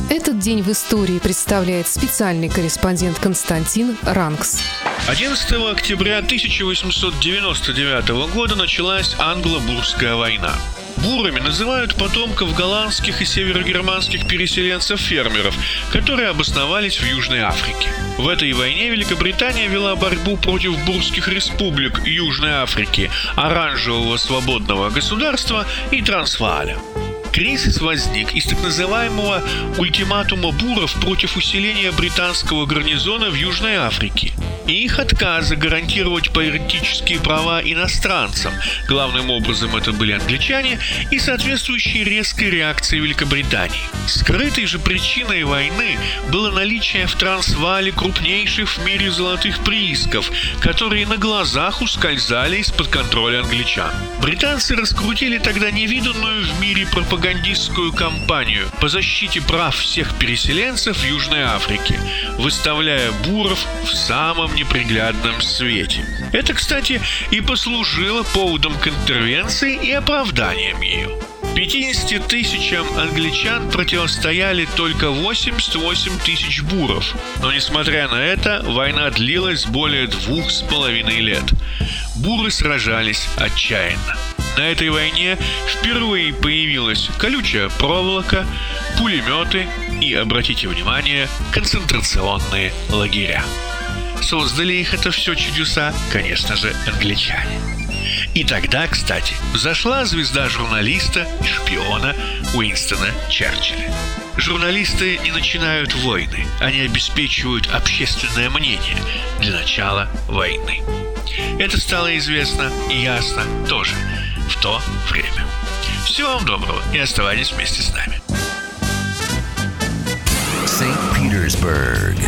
Этот день в истории представляет специальный корреспондент Константин Ранкс. 11 октября 1899 года началась Англо-Бурская война. Бурами называют потомков голландских и северогерманских переселенцев-фермеров, которые обосновались в Южной Африке. В этой войне Великобритания вела борьбу против бурских республик Южной Африки, Оранжевого свободного государства и Трансвааля. Кризис возник из так называемого ультиматума буров против усиления британского гарнизона в Южной Африке и их отказа гарантировать политические права иностранцам, главным образом это были англичане, и соответствующей резкой реакции Великобритании. Скрытой же причиной войны было наличие в Трансваале крупнейших в мире золотых приисков, которые на глазах ускользали из-под контроля англичан. Британцы раскрутили тогда невиданную в мире пропагандистскую кампанию по защите прав всех переселенцев в Южной Африке, выставляя буров в самом неприглядном свете. Это, кстати, и послужило поводом к интервенции и оправданием ее. 50 тысячам англичан противостояли только 88 тысяч буров. Но, несмотря на это, война длилась более 2,5 лет. Буры сражались отчаянно. На этой войне впервые появилась колючая проволока, пулеметы и, обратите внимание, концентрационные лагеря. Создали их это все чудеса, конечно же, англичане. И тогда, кстати, взошла звезда журналиста и шпиона Уинстона Черчилля. Журналисты не начинают войны, они обеспечивают общественное мнение для начала войны. Это стало известно и ясно тоже в то время. Всего вам доброго и оставайтесь вместе с нами. St. Petersburg.